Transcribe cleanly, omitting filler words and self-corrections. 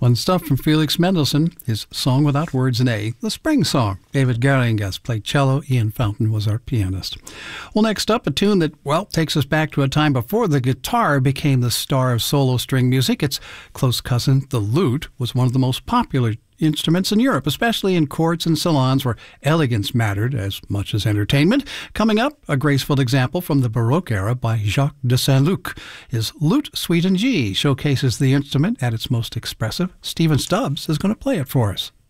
Fun stuff from Felix Mendelssohn, his Song Without Words in A, the Spring Song. David Geringas played cello, Ian Fountain was our pianist. Well, next up, a tune that, takes us back to a time before the guitar became the star of solo string music. Its close cousin, the lute, was one of the most popular instruments in Europe, especially in courts and salons where elegance mattered as much as entertainment. Coming up, a graceful example from the Baroque era by Jacques de Saint-Luc. His Lute Suite in G showcases the instrument at its most expressive. Stephen Stubbs is going to play it for us.